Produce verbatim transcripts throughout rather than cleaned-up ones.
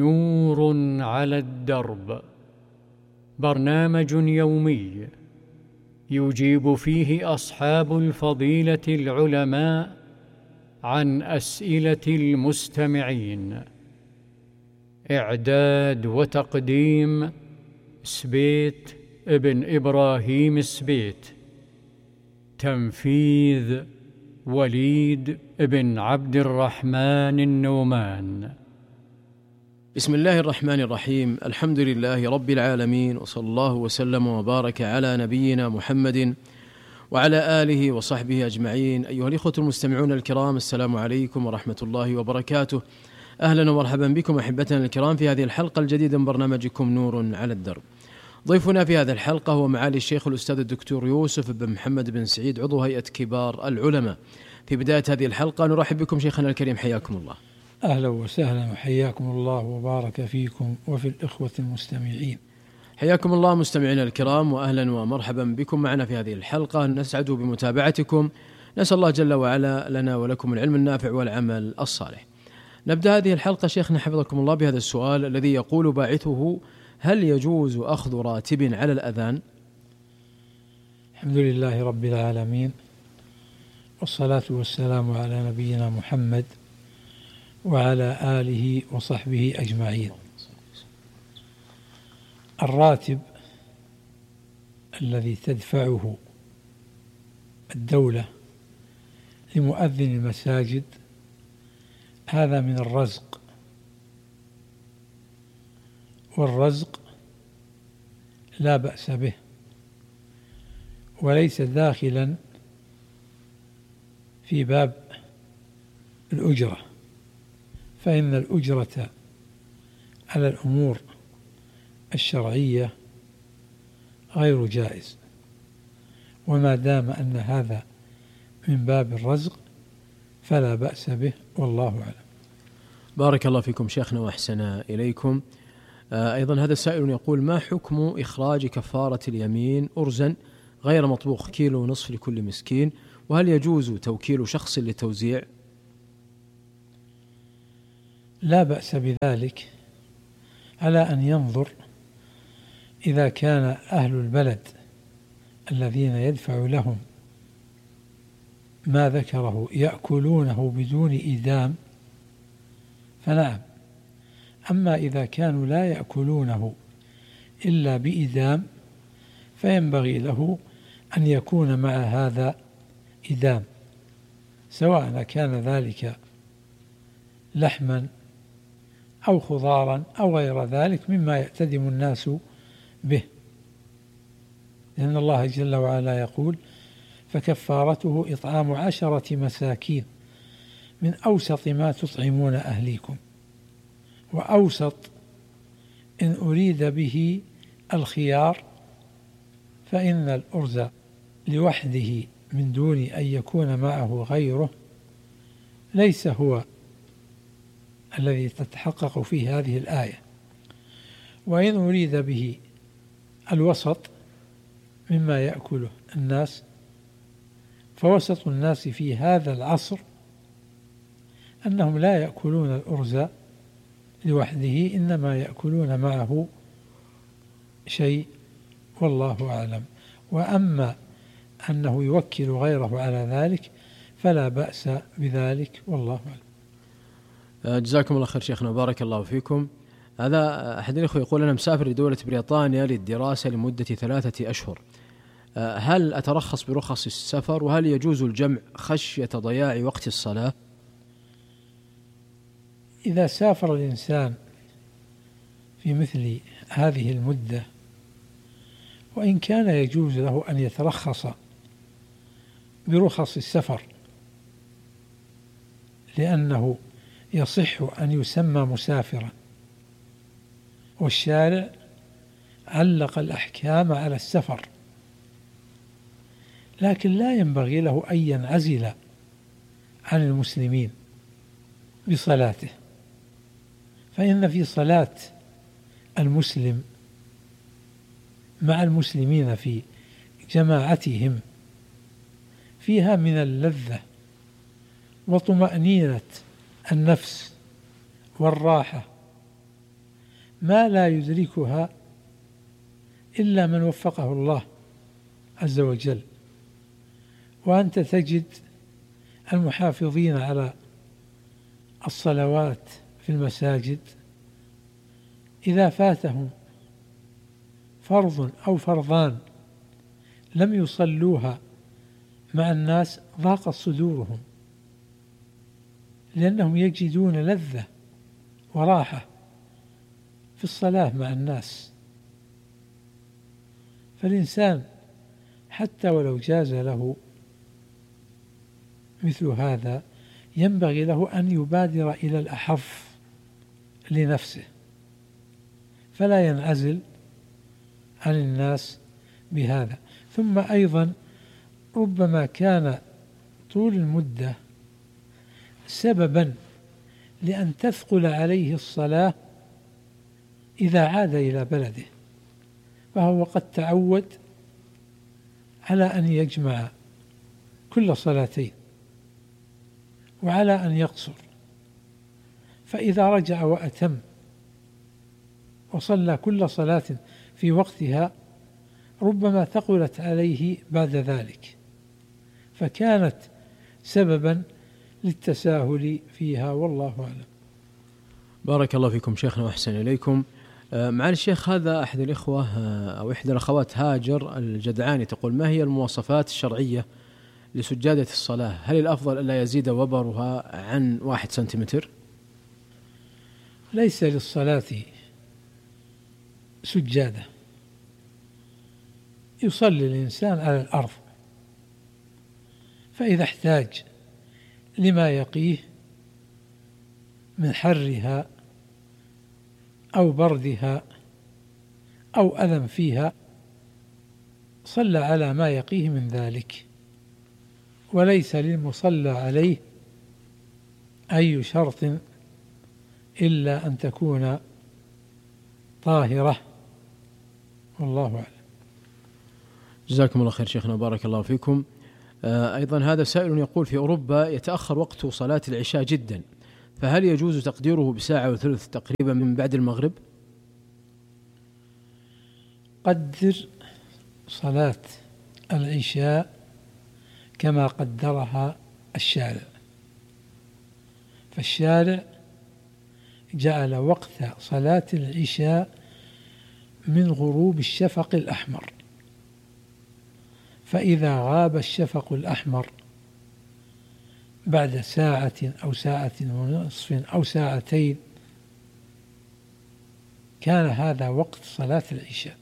نور على الدرب، برنامج يومي يجيب فيه أصحاب الفضيلة العلماء عن أسئلة المستمعين. إعداد وتقديم سبيت ابن إبراهيم سبيت. تنفيذ وليد بن عبد الرحمن النومان. بسم الله الرحمن الرحيم. الحمد لله رب العالمين، وصلى الله وسلم وبارك على نبينا محمد وعلى آله وصحبه أجمعين. أيها الإخوة المستمعون الكرام، السلام عليكم ورحمة الله وبركاته. أهلا ومرحبا بكم أحبتنا الكرام في هذه الحلقة الجديدة من برنامجكم نور على الدرب. ضيفنا في هذه الحلقة هو معالي الشيخ الأستاذ الدكتور يوسف بن محمد بن سعيد، عضو هيئة كبار العلماء. في بداية هذه الحلقة نرحب بكم شيخنا الكريم، حياكم الله. أهلا وسهلا وحياكم الله وبارك فيكم وفي الإخوة المستمعين. حياكم الله مستمعينا الكرام، وأهلا ومرحبا بكم معنا في هذه الحلقة. نسعد بمتابعتكم، نسأل الله جل وعلا لنا ولكم العلم النافع والعمل الصالح. نبدأ هذه الحلقة شيخنا حفظكم الله بهذا السؤال الذي يقول باعثه: هل يجوز أخذ راتب على الأذان؟ الحمد لله رب العالمين، والصلاة والسلام على نبينا محمد وعلى آله وصحبه أجمعين. الراتب الذي تدفعه الدولة لمؤذن المساجد هذا من الرزق، والرزق لا بأس به، وليس داخلا في باب الأجرة، فإن الأجرة على الأمور الشرعية غير جائز، وما دام أن هذا من باب الرزق فلا بأس به، والله أعلم. بارك الله فيكم شيخنا وأحسن إليكم. آه أيضا هذا سائل يقول: ما حكم إخراج كفارة اليمين أرزا غير مطبوخ كيلو ونصف لكل مسكين، وهل يجوز توكيل شخص للتوزيع؟ لا بأس بذلك، على أن ينظر إذا كان أهل البلد الذين يدفع لهم ما ذكره يأكلونه بدون إيدام فنعم، أما إذا كانوا لا يأكلونه إلا بإيدام فينبغي له أن يكون مع هذا إيدام، سواء كان ذلك لحما أو خضارا أو غير ذلك مما يأتدم الناس به، لأن الله جل وعلا يقول: فكفارته إطعام عشرة مساكين من أوسط ما تطعمون أهليكم. وأوسط إن أريد به الخيار، فإن الأرز لوحده من دون أن يكون معه غيره ليس هو الذي تتحقق فيه هذه الآية. وإن أريد به الوسط مما يأكله الناس، فوسط الناس في هذا العصر أنهم لا يأكلون الأرز لوحده، إنما يأكلون معه شيء، والله أعلم. وأما أنه يوكل غيره على ذلك فلا بأس بذلك، والله أعلم. جزاكم الله خير شيخنا، بارك الله فيكم. هذا أحد الأخوة يقول: أنا مسافر لدولة بريطانيا للدراسة لمدة ثلاثة أشهر، هل أترخص برخص السفر؟ وهل يجوز الجمع خشية ضياع وقت الصلاة؟ إذا سافر الإنسان في مثل هذه المدة، وإن كان يجوز له أن يترخص برخص السفر لأنه يصح أن يسمى مسافرا، والشارع علق الأحكام على السفر، لكن لا ينبغي له أن ينعزل عن المسلمين بصلاته، فإن في صلاة المسلم مع المسلمين في جماعتهم فيها من اللذة وطمأنينة النفس والراحة ما لا يدركها إلا من وفقه الله عز وجل. وأنت تجد المحافظين على الصلوات في المساجد إذا فاتهم فرض أو فرضان لم يصلوها مع الناس ضاقت صدورهم، لأنهم يجدون لذة وراحة في الصلاة مع الناس. فالإنسان حتى ولو جاز له مثل هذا ينبغي له أن يبادر إلى الأحف لنفسه، فلا ينعزل عن الناس بهذا. ثم أيضا ربما كان طول المدة سببا لأن تثقل عليه الصلاة إذا عاد إلى بلده، فهو قد تعود على أن يجمع كل صلاتين وعلى أن يقصر، فإذا رجع وأتم وصلى كل صلاة في وقتها ربما ثقلت عليه بعد ذلك، فكانت سببا للتساهل فيها، والله أعلم. بارك الله فيكم شيخنا وأحسن إليكم. معالي الشيخ، هذا أحد الإخوة أو إحدى الأخوات هاجر الجدعاني تقول: ما هي المواصفات الشرعية لسجادة الصلاة؟ هل الأفضل ألا يزيد وبرها عن واحد سنتيمتر؟ ليس للصلاة سجادة، يصلي الإنسان على الأرض، فإذا احتاج لما يقيه من حرها أو بردها أو ألم فيها صلى على ما يقيه من ذلك، وليس للمصلى عليه أي شرط إلا أن تكون طاهرة، والله أعلم. جزاكم الله خير شيخنا، بارك الله فيكم. آه أيضا هذا سائل يقول: في أوروبا يتأخر وقت صلاة العشاء جدا، فهل يجوز تقديره بساعة وثلث تقريبا من بعد المغرب؟ قدر صلاة العشاء كما قدرها الشارع، فالشارع جعل وقت صلاة العشاء من غروب الشفق الأحمر، فإذا غاب الشفق الأحمر بعد ساعة أو ساعة ونصف أو ساعتين كان هذا وقت صلاة العشاء،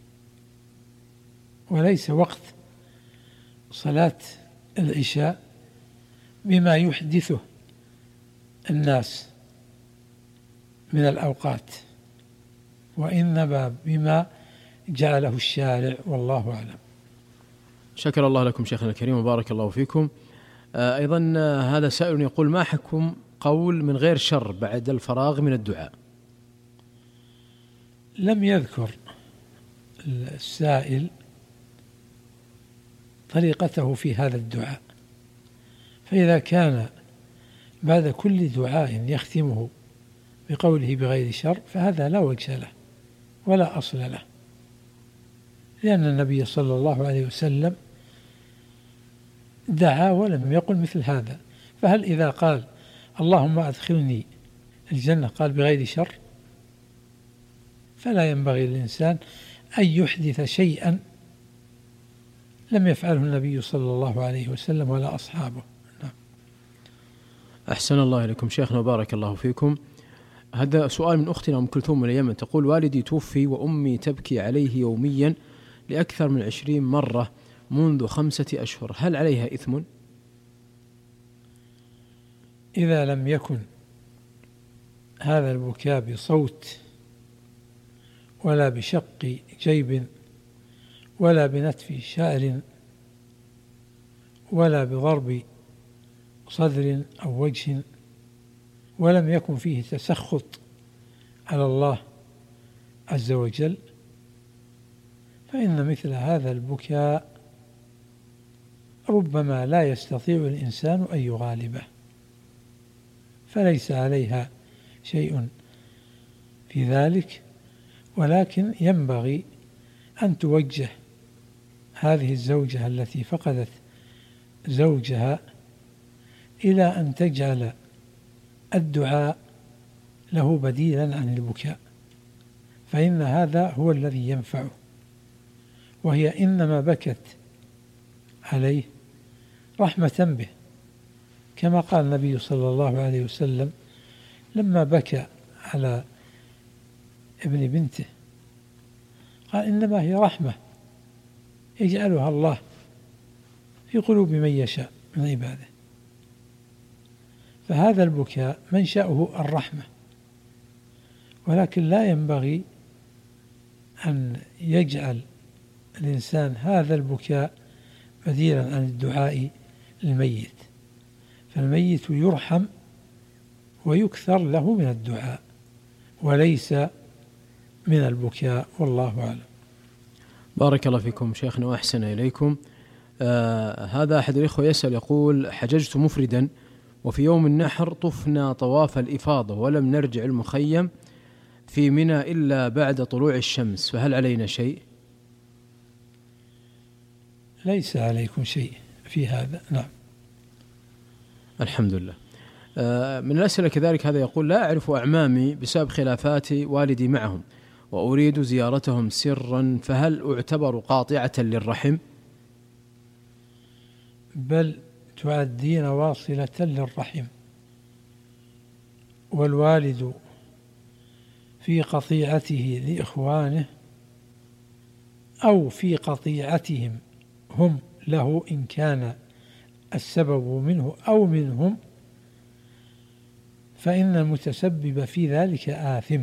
وليس وقت صلاة العشاء بما يحدثه الناس من الأوقات، وإنما بما جعله الشارع، والله أعلم. شكر الله لكم شيخنا الكريم وبارك الله فيكم. آه أيضا آه هذا سائل يقول: ما حكم قول من غير شر بعد الفراغ من الدعاء؟ لم يذكر السائل طريقته في هذا الدعاء، فإذا كان بعد كل دعاء يختمه بقوله بغير شر فهذا لا وجه له ولا أصل له، لأن النبي صلى الله عليه وسلم دعا ولم يقل مثل هذا، فهل إذا قال اللهم أدخلني الجنة قال بغير شر؟ فلا ينبغي للإنسان أن يحدث شيئا لم يفعله النبي صلى الله عليه وسلم ولا أصحابه. نعم. أحسن الله إليكم شيخنا وبارك الله فيكم. هذا سؤال من أختنا أم كلثوم من اليمن تقول: والدي توفي وأمي تبكي عليه يوميا لأكثر من عشرين مرة منذ خمسة أشهر، هل عليها إثم؟ إذا لم يكن هذا البكاء بصوت ولا بشق جيب ولا بنتف شعر ولا بضرب صدر أو وجه، ولم يكن فيه تسخط على الله عز وجل، فإن مثل هذا البكاء ربما لا يستطيع الإنسان أن يغالبه، فليس عليها شيء في ذلك، ولكن ينبغي أن توجه هذه الزوجة التي فقدت زوجها إلى أن تجعل الدعاء له بديلا عن البكاء، فإن هذا هو الذي ينفعه، وهي إنما بكت عليه رحمة به، كما قال النبي صلى الله عليه وسلم لما بكى على ابن بنته قال إنما هي رحمة يجعلها الله في قلوب من يشاء من عباده. فهذا البكاء منشأه الرحمة، ولكن لا ينبغي أن يجعل الإنسان هذا البكاء بديلا عن الدعاء للميت، فالميت يرحم ويكثر له من الدعاء وليس من البكاء، والله أعلم. بارك الله فيكم شيخنا وأحسن إليكم. آه هذا أحد الإخوة يسأل يقول: حججت مفردا وفي يوم النحر طفنا طواف الإفاضة ولم نرجع المخيم في منى إلا بعد طلوع الشمس، فهل علينا شيء؟ ليس عليكم شيء في هذا. نعم، الحمد لله. آه من الأسئلة كذلك هذا يقول: لا أعرف أعمامي بسبب خلافات والدي معهم وأريد زيارتهم سرا، فهل أعتبر قاطعة للرحم؟ بل تؤدين واصلة للرحم، والوالد في قطيعته لإخوانه أو في قطيعتهم هم له إن كان السبب منه أو منهم، فإن المتسبب في ذلك آثم.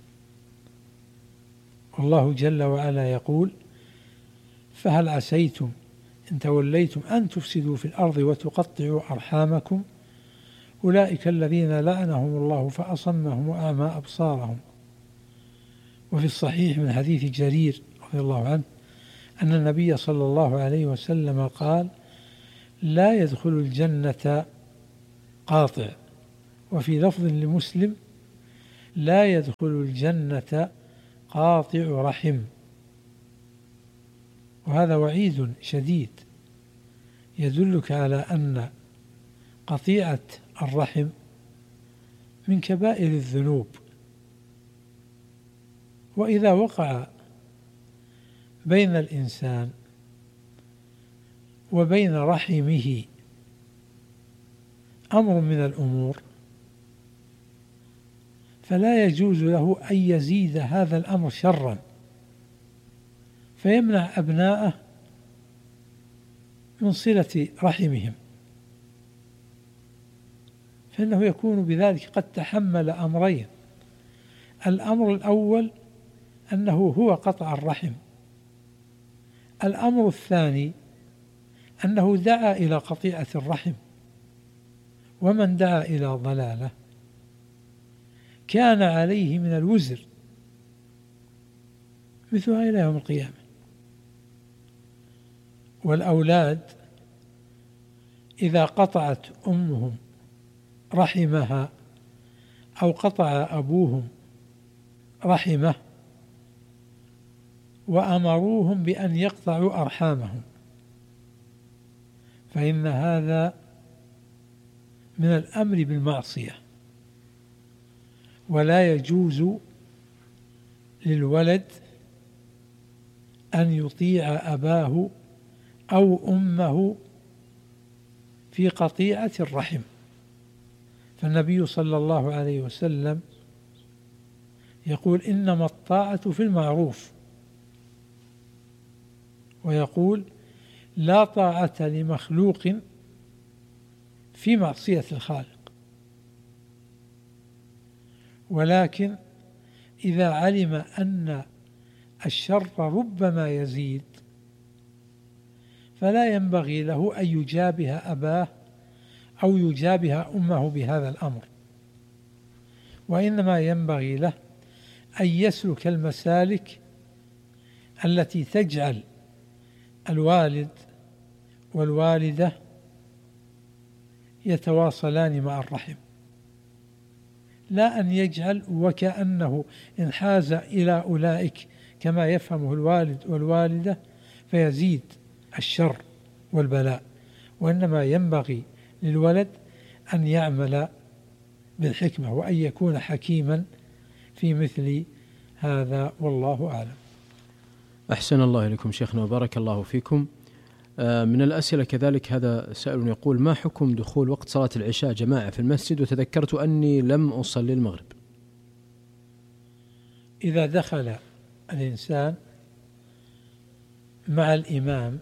والله جل وعلا يقول: فهل عسيتم إن توليتم أن تفسدوا في الأرض وتقطعوا أرحامكم أولئك الذين لعنهم الله فأصمهم وأعمى أبصارهم. وفي الصحيح من حديث جرير رضي الله عنه أن النبي صلى الله عليه وسلم قال: لا يدخل الجنة قاطع، وفي لفظ لمسلم: لا يدخل الجنة قاطع رحم. وهذا وعيد شديد يدلك على أن قطيعة الرحم من كبائر الذنوب، وإذا وقع بين الإنسان وبين رحمه أمر من الأمور فلا يجوز له أن يزيد هذا الأمر شرا فيمنع أبناءه من صلة رحمهم، فإنه يكون بذلك قد تحمل أمرين: الأمر الأول أنه هو قطع الرحم، الأمر الثاني أنه دعا إلى قطيعة الرحم، ومن دعا إلى ضلالة كان عليه من الوزر مثلها إلى يوم القيامة. والأولاد إذا قطعت أمهم رحمها أو قطع أبوهم رحمه وأمروهم بأن يقطعوا أرحامهم، فإن هذا من الأمر بالمعصية، ولا يجوز للولد أن يطيع أباه أو أمه في قطيعة الرحم. فالنبي صلى الله عليه وسلم يقول: إنما الطاعة في المعروف، ويقول: لا طاعة لمخلوق في معصية الخالق. ولكن إذا علم أن الشر ربما يزيد فلا ينبغي له أن يجابه أباه أو يجابه أمه بهذا الأمر، وإنما ينبغي له أن يسلك المسالك التي تجعل الوالد والوالدة يتواصلان مع الرحم، لا أن يجعل وكأنه انحاز إلى أولئك كما يفهمه الوالد والوالدة فيزيد الشر والبلاء، وإنما ينبغي للولد أن يعمل بالحكمة وأن يكون حكيما في مثل هذا، والله أعلم. أحسن الله إليكم شيخنا وبارك الله فيكم. من الأسئلة كذلك هذا سائل يقول: ما حكم دخول وقت صلاة العشاء جماعة في المسجد وتذكرت أني لم أصلي المغرب؟ إذا دخل الإنسان مع الإمام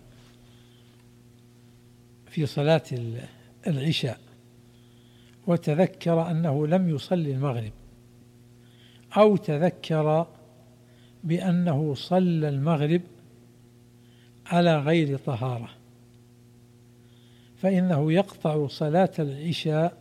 في صلاة العشاء وتذكر أنه لم يصلي المغرب، أو تذكر بأنه صلى المغرب على غير طهارة، فإنه يقطع صلاة العشاء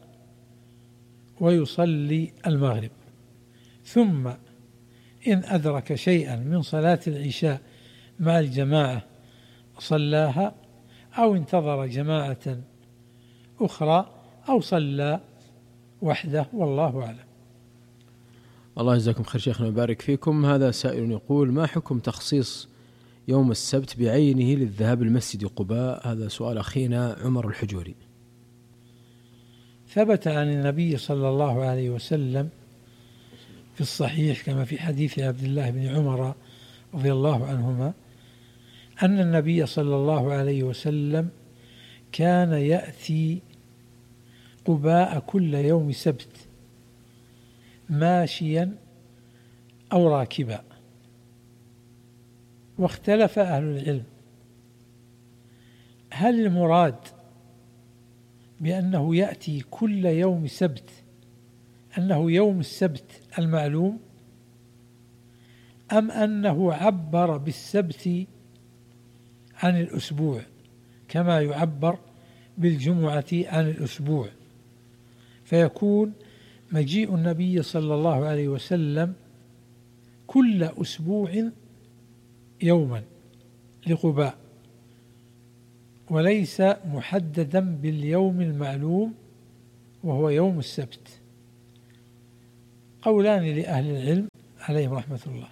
ويصلي المغرب، ثم إن أدرك شيئا من صلاة العشاء مع الجماعة صلاها، أو انتظر جماعة أخرى، أو صلى وحده، والله أعلم. الله يجزاكم خير شيخنا ويبارك فيكم. هذا سائل يقول: ما حكم تخصيص يوم السبت بعينه للذهاب للمسجد قباء؟ هذا سؤال أخينا عمر الحجوري. ثبت عن النبي صلى الله عليه وسلم في الصحيح كما في حديث عبد الله بن عمر رضي الله عنهما أن النبي صلى الله عليه وسلم كان يأتي قباء كل يوم سبت ماشيا أو راكبا. واختلف أهل العلم هل المراد بأنه يأتي كل يوم سبت أنه يوم السبت المعلوم، أم أنه عبر بالسبت عن الأسبوع كما يعبر بالجمعة عن الأسبوع، فيكون مجيء النبي صلى الله عليه وسلم كل أسبوع يوما لقباء، وليس محددا باليوم المعلوم وهو يوم السبت. قولان لأهل العلم عليهم رحمة الله.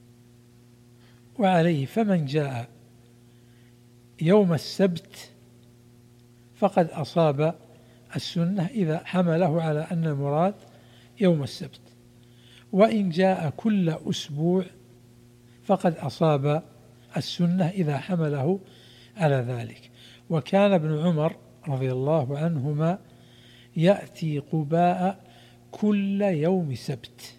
وعليه فمن جاء يوم السبت فقد أصاب السنة إذا حمله على أن المراد يوم السبت، وإن جاء كل أسبوع فقد أصاب السنة إذا حمله على ذلك. وكان ابن عمر رضي الله عنهما يأتي قباء كل يوم سبت،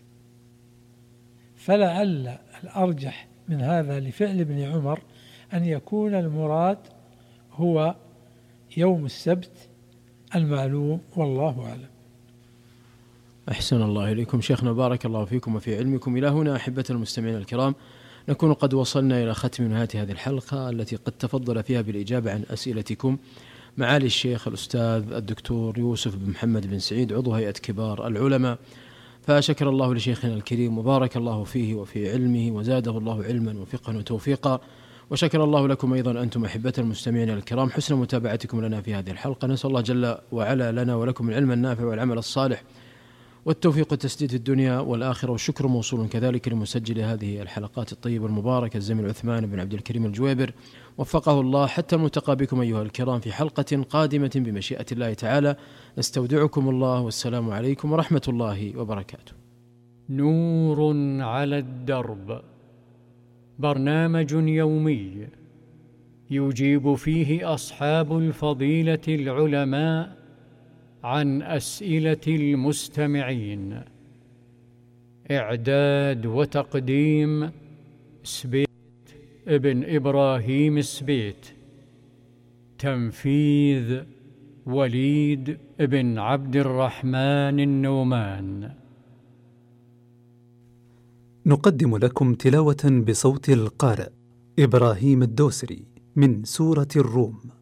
فلعل الأرجح من هذا لفعل ابن عمر أن يكون المراد هو يوم السبت المعلوم، والله أعلم. أحسن الله إليكم شيخنا بارك الله فيكم وفي علمكم. إلى هنا أحبة المستمعين الكرام نكون قد وصلنا إلى ختم نهاية هذه الحلقة التي قد تفضل فيها بالإجابة عن أسئلتكم معالي الشيخ الأستاذ الدكتور يوسف بن محمد بن سعيد عضو هيئة كبار العلماء، فشكر الله لشيخنا الكريم وبارك الله فيه وفي علمه وزاده الله علما وفقها وتوفيقا، وشكر الله لكم أيضا أنتم أحبة المستمعين الكرام حسن متابعتكم لنا في هذه الحلقة. نسأل الله جل وعلا لنا ولكم العلم النافع والعمل الصالح والتوفيق والتسديد في الدنيا والآخرة، والشكر موصول كذلك لمسجل هذه الحلقات الطيبة المباركة الزميل عثمان بن عبد الكريم الجويبر وفقه الله. حتى الملتقى بكم أيها الكرام في حلقة قادمة بمشيئة الله تعالى، نستودعكم الله والسلام عليكم ورحمة الله وبركاته. نور على الدرب، برنامج يومي يجيب فيه أصحاب الفضيلة العلماء عن أسئلة المستمعين. إعداد وتقديم سبيت ابن إبراهيم سبيت، تنفيذ وليد ابن عبد الرحمن النومان. نقدم لكم تلاوة بصوت القارئ إبراهيم الدوسري من سورة الروم.